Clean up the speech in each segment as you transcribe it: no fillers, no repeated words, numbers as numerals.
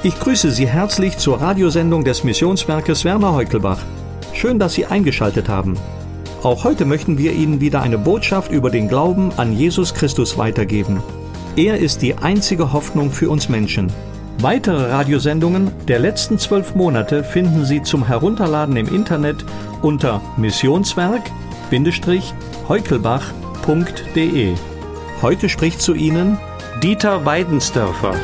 Ich grüße Sie herzlich zur Radiosendung des Missionswerkes Werner Heukelbach. Schön, dass Sie eingeschaltet haben. Auch heute möchten wir Ihnen wieder eine Botschaft über den Glauben an Jesus Christus weitergeben. Er ist die einzige Hoffnung für uns Menschen. Weitere Radiosendungen der letzten 12 Monate finden Sie zum Herunterladen im Internet unter missionswerk-heukelbach.de. Heute spricht zu Ihnen Dieter Weidensdörfer.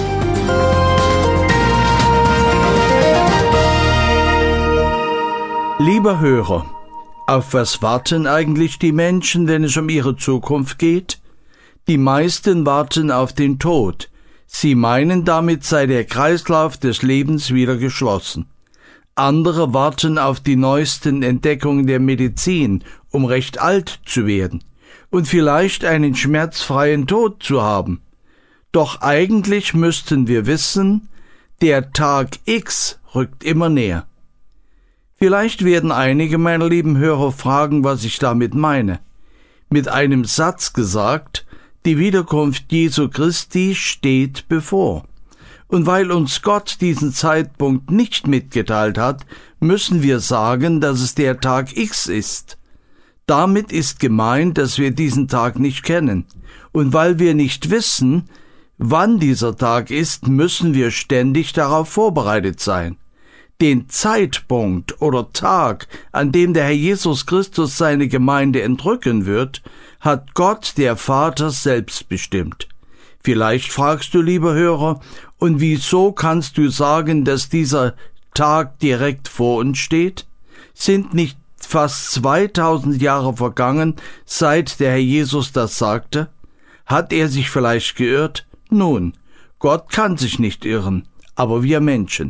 Lieber Hörer, auf was warten eigentlich die Menschen, wenn es um ihre Zukunft geht? Die meisten warten auf den Tod. Sie meinen, damit sei der Kreislauf des Lebens wieder geschlossen. Andere warten auf die neuesten Entdeckungen der Medizin, um recht alt zu werden und vielleicht einen schmerzfreien Tod zu haben. Doch eigentlich müssten wir wissen, der Tag X rückt immer näher. Vielleicht werden einige meiner lieben Hörer fragen, was ich damit meine. Mit einem Satz gesagt, die Wiederkunft Jesu Christi steht bevor. Und weil uns Gott diesen Zeitpunkt nicht mitgeteilt hat, müssen wir sagen, dass es der Tag X ist. Damit ist gemeint, dass wir diesen Tag nicht kennen. Und weil wir nicht wissen, wann dieser Tag ist, müssen wir ständig darauf vorbereitet sein. Den Zeitpunkt oder Tag, an dem der Herr Jesus Christus seine Gemeinde entrücken wird, hat Gott, der Vater, selbst bestimmt. Vielleicht fragst du, lieber Hörer, und wieso kannst du sagen, dass dieser Tag direkt vor uns steht? Sind nicht fast 2000 Jahre vergangen, seit der Herr Jesus das sagte? Hat er sich vielleicht geirrt? Nun, Gott kann sich nicht irren, aber wir Menschen.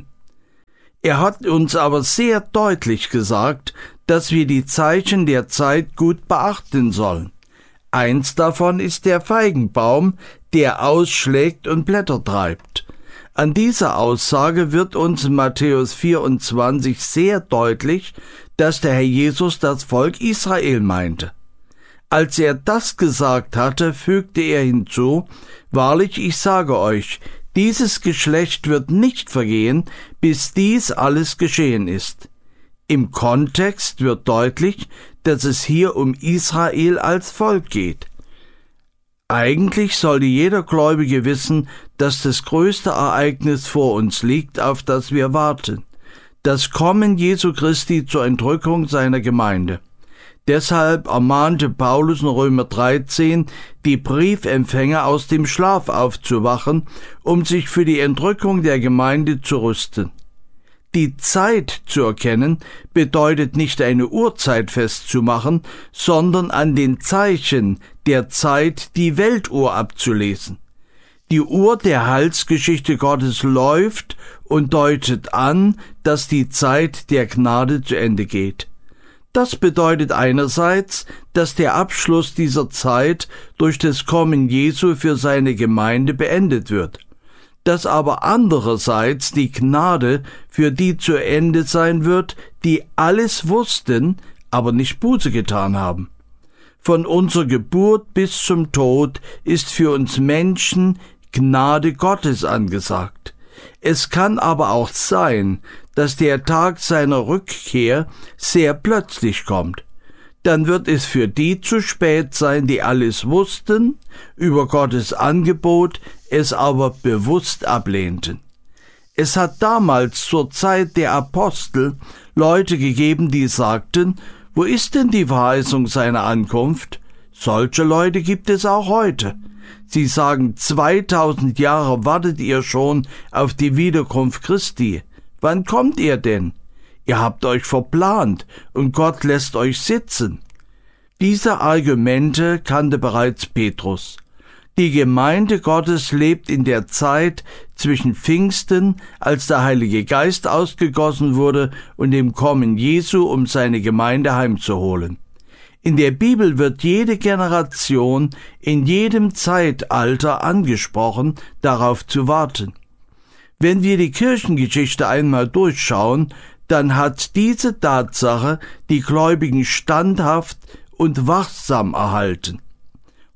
Er hat uns aber sehr deutlich gesagt, dass wir die Zeichen der Zeit gut beachten sollen. Eins davon ist der Feigenbaum, der ausschlägt und Blätter treibt. An dieser Aussage wird uns in Matthäus 24 sehr deutlich, dass der Herr Jesus das Volk Israel meinte. Als er das gesagt hatte, fügte er hinzu: Wahrlich, ich sage euch, dieses Geschlecht wird nicht vergehen, bis dies alles geschehen ist. Im Kontext wird deutlich, dass es hier um Israel als Volk geht. Eigentlich sollte jeder Gläubige wissen, dass das größte Ereignis vor uns liegt, auf das wir warten: das Kommen Jesu Christi zur Entrückung seiner Gemeinde. Deshalb ermahnte Paulus in Römer 13, die Briefempfänger aus dem Schlaf aufzuwachen, um sich für die Entrückung der Gemeinde zu rüsten. Die Zeit zu erkennen bedeutet nicht eine Uhrzeit festzumachen, sondern an den Zeichen der Zeit die Weltuhr abzulesen. Die Uhr der Heilsgeschichte Gottes läuft und deutet an, dass die Zeit der Gnade zu Ende geht. Das bedeutet einerseits, dass der Abschluss dieser Zeit durch das Kommen Jesu für seine Gemeinde beendet wird, dass aber andererseits die Gnade für die zu Ende sein wird, die alles wussten, aber nicht Buße getan haben. Von unserer Geburt bis zum Tod ist für uns Menschen Gnade Gottes angesagt. Es kann aber auch sein, dass der Tag seiner Rückkehr sehr plötzlich kommt. Dann wird es für die zu spät sein, die alles wussten über Gottes Angebot, es aber bewusst ablehnten. Es hat damals zur Zeit der Apostel Leute gegeben, die sagten: Wo ist denn die Verheißung seiner Ankunft? Solche Leute gibt es auch heute. Sie sagen, 2000 Jahre wartet ihr schon auf die Wiederkunft Christi. Wann kommt ihr denn? Ihr habt euch verplant und Gott lässt euch sitzen. Diese Argumente kannte bereits Petrus. Die Gemeinde Gottes lebt in der Zeit zwischen Pfingsten, als der Heilige Geist ausgegossen wurde, und dem Kommen Jesu, um seine Gemeinde heimzuholen. In der Bibel wird jede Generation in jedem Zeitalter angesprochen, darauf zu warten. Wenn wir die Kirchengeschichte einmal durchschauen, dann hat diese Tatsache die Gläubigen standhaft und wachsam erhalten.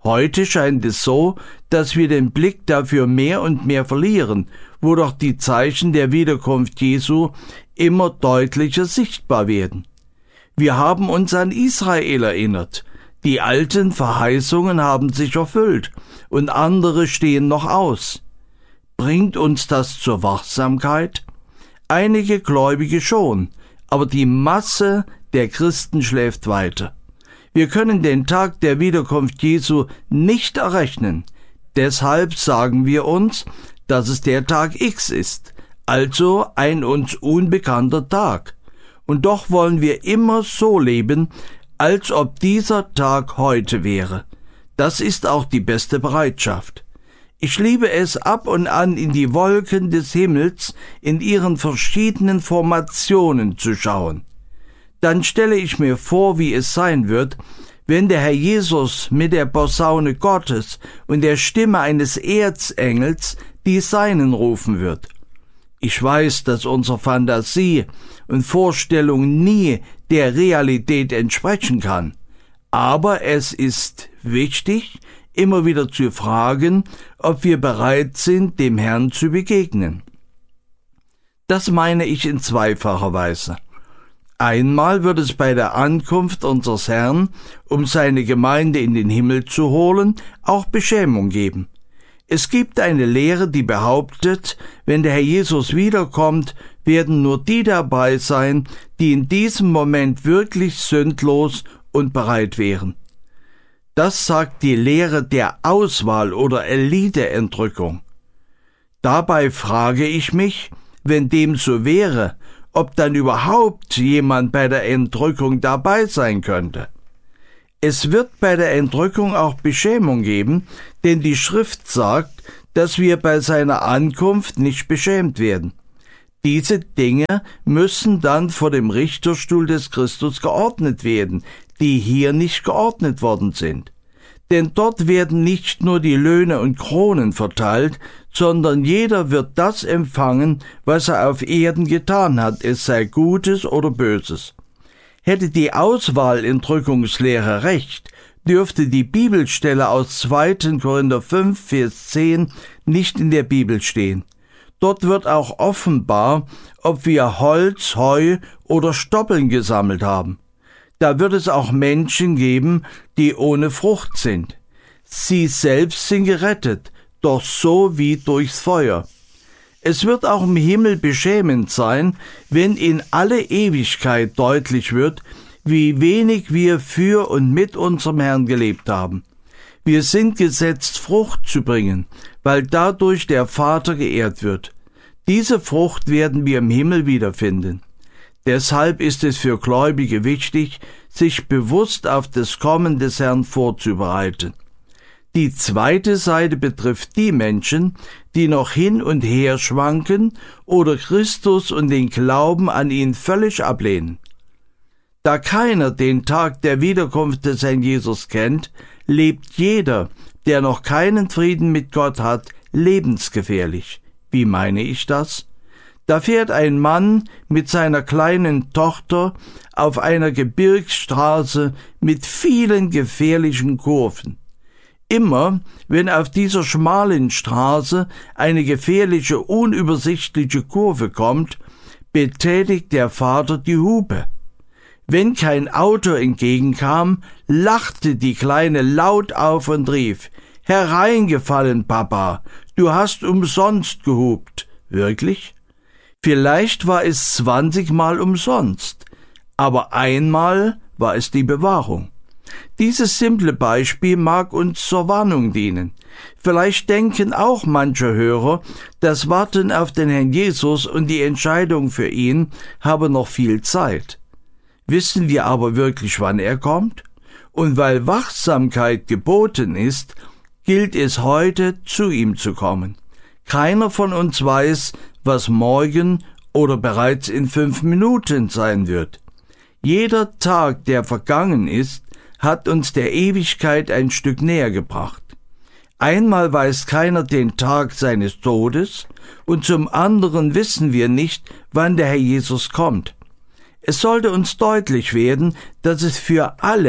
Heute scheint es so, dass wir den Blick dafür mehr und mehr verlieren, wo doch die Zeichen der Wiederkunft Jesu immer deutlicher sichtbar werden. Wir haben uns an Israel erinnert. Die alten Verheißungen haben sich erfüllt und andere stehen noch aus. Bringt uns das zur Wachsamkeit? Einige Gläubige schon, aber die Masse der Christen schläft weiter. Wir können den Tag der Wiederkunft Jesu nicht errechnen. Deshalb sagen wir uns, dass es der Tag X ist, also ein uns unbekannter Tag. Und doch wollen wir immer so leben, als ob dieser Tag heute wäre. Das ist auch die beste Bereitschaft. Ich liebe es, ab und an in die Wolken des Himmels in ihren verschiedenen Formationen zu schauen. Dann stelle ich mir vor, wie es sein wird, wenn der Herr Jesus mit der Posaune Gottes und der Stimme eines Erzengels die Seinen rufen wird. Ich weiß, dass unsere Fantasie und Vorstellung nie der Realität entsprechen kann, aber es ist wichtig, immer wieder zu fragen, ob wir bereit sind, dem Herrn zu begegnen. Das meine ich in zweifacher Weise. Einmal wird es bei der Ankunft unseres Herrn, um seine Gemeinde in den Himmel zu holen, auch Beschämung geben. Es gibt eine Lehre, die behauptet, wenn der Herr Jesus wiederkommt, werden nur die dabei sein, die in diesem Moment wirklich sündlos und bereit wären. Das sagt die Lehre der Auswahl oder Elite-Entrückung. Dabei frage ich mich, wenn dem so wäre, ob dann überhaupt jemand bei der Entrückung dabei sein könnte. Es wird bei der Entrückung auch Beschämung geben, denn die Schrift sagt, dass wir bei seiner Ankunft nicht beschämt werden. Diese Dinge müssen dann vor dem Richterstuhl des Christus geordnet werden, die hier nicht geordnet worden sind. Denn dort werden nicht nur die Löhne und Kronen verteilt, sondern jeder wird das empfangen, was er auf Erden getan hat, es sei Gutes oder Böses. Hätte die Auswahlentrückungslehre recht, dürfte die Bibelstelle aus 2. Korinther 5, Vers 10 nicht in der Bibel stehen. Dort wird auch offenbar, ob wir Holz, Heu oder Stoppeln gesammelt haben. Da wird es auch Menschen geben, die ohne Frucht sind. Sie selbst sind gerettet, doch so wie durchs Feuer. Es wird auch im Himmel beschämend sein, wenn in alle Ewigkeit deutlich wird, wie wenig wir für und mit unserem Herrn gelebt haben. Wir sind gesetzt, Frucht zu bringen, weil dadurch der Vater geehrt wird. Diese Frucht werden wir im Himmel wiederfinden. Deshalb ist es für Gläubige wichtig, sich bewusst auf das Kommen des Herrn vorzubereiten. Die zweite Seite betrifft die Menschen, die noch hin und her schwanken oder Christus und den Glauben an ihn völlig ablehnen. Da keiner den Tag der Wiederkunft des Herrn Jesus kennt, lebt jeder, der noch keinen Frieden mit Gott hat, lebensgefährlich. Wie meine ich das? Da fährt ein Mann mit seiner kleinen Tochter auf einer Gebirgsstraße mit vielen gefährlichen Kurven. Immer, wenn auf dieser schmalen Straße eine gefährliche, unübersichtliche Kurve kommt, betätigt der Vater die Hupe. Wenn kein Auto entgegenkam, lachte die Kleine laut auf und rief: »Hereingefallen, Papa, du hast umsonst gehupt.« Wirklich? Vielleicht war es 20 Mal umsonst, aber einmal war es die Bewahrung. Dieses simple Beispiel mag uns zur Warnung dienen. Vielleicht denken auch manche Hörer, das Warten auf den Herrn Jesus und die Entscheidung für ihn habe noch viel Zeit. Wissen wir aber wirklich, wann er kommt? Und weil Wachsamkeit geboten ist, gilt es heute, zu ihm zu kommen. Keiner von uns weiß, was morgen oder bereits in 5 Minuten sein wird. Jeder Tag, der vergangen ist, hat uns der Ewigkeit ein Stück näher gebracht. Einmal weiß keiner den Tag seines Todes und zum anderen wissen wir nicht, wann der Herr Jesus kommt. Es sollte uns deutlich werden, dass es für alle,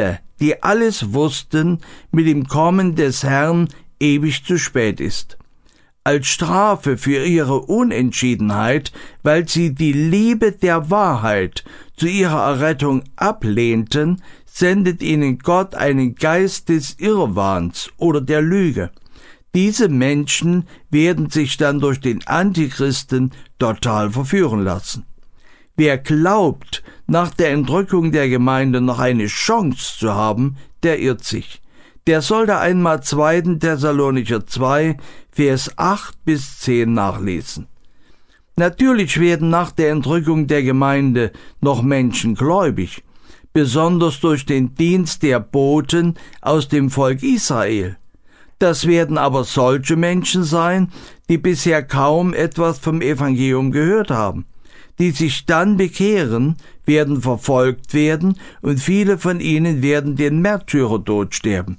die alles wussten, mit dem Kommen des Herrn ewig zu spät ist. Als Strafe für ihre Unentschiedenheit, weil sie die Liebe der Wahrheit zu ihrer Errettung ablehnten, sendet ihnen Gott einen Geist des Irrwahns oder der Lüge. Diese Menschen werden sich dann durch den Antichristen total verführen lassen. Wer glaubt, nach der Entrückung der Gemeinde noch eine Chance zu haben, der irrt sich. Der soll da einmal 2. Thessalonicher 2, Vers 8 bis 10 nachlesen. Natürlich werden nach der Entrückung der Gemeinde noch Menschen gläubig, besonders durch den Dienst der Boten aus dem Volk Israel. Das werden aber solche Menschen sein, die bisher kaum etwas vom Evangelium gehört haben. Die sich dann bekehren, werden verfolgt werden und viele von ihnen werden den Märtyrertod sterben.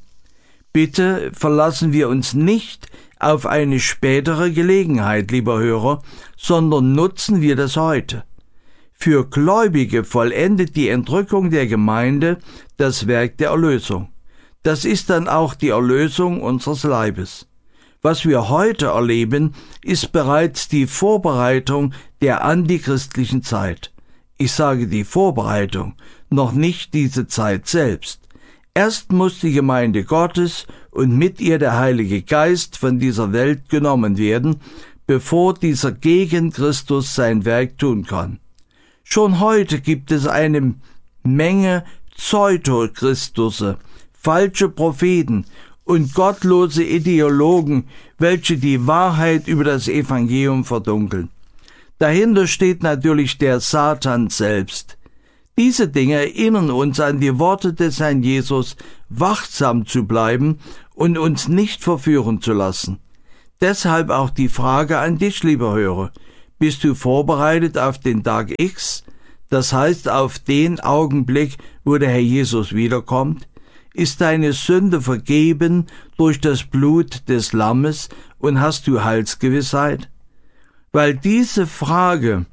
Bitte verlassen wir uns nicht auf eine spätere Gelegenheit, lieber Hörer, sondern nutzen wir das heute. Für Gläubige vollendet die Entrückung der Gemeinde das Werk der Erlösung. Das ist dann auch die Erlösung unseres Leibes. Was wir heute erleben, ist bereits die Vorbereitung der antichristlichen Zeit. Ich sage die Vorbereitung, noch nicht diese Zeit selbst. Erst muss die Gemeinde Gottes und mit ihr der Heilige Geist von dieser Welt genommen werden, bevor dieser gegen Christus sein Werk tun kann. Schon heute gibt es eine Menge Pseudo-Christusse, falsche Propheten und gottlose Ideologen, welche die Wahrheit über das Evangelium verdunkeln. Dahinter steht natürlich der Satan selbst. Diese Dinge erinnern uns an die Worte des Herrn Jesus, wachsam zu bleiben und uns nicht verführen zu lassen. Deshalb auch die Frage an dich, lieber Hörer. Bist du vorbereitet auf den Tag X? Das heißt auf den Augenblick, wo der Herr Jesus wiederkommt? Ist deine Sünde vergeben durch das Blut des Lammes und hast du Heilsgewissheit? Weil diese Frage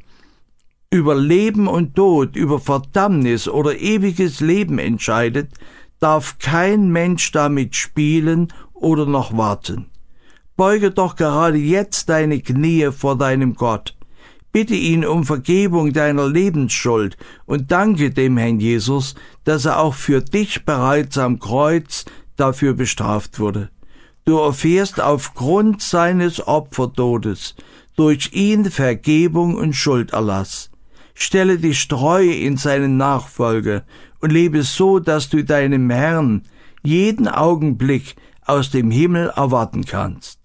über Leben und Tod, über Verdammnis oder ewiges Leben entscheidet, darf kein Mensch damit spielen oder noch warten. Beuge doch gerade jetzt deine Knie vor deinem Gott. Bitte ihn um Vergebung deiner Lebensschuld und danke dem Herrn Jesus, dass er auch für dich bereits am Kreuz dafür bestraft wurde. Du erfährst aufgrund seines Opfertodes durch ihn Vergebung und Schulderlass. Stelle dich treu in seine Nachfolge und lebe so, dass du deinem Herrn jeden Augenblick aus dem Himmel erwarten kannst.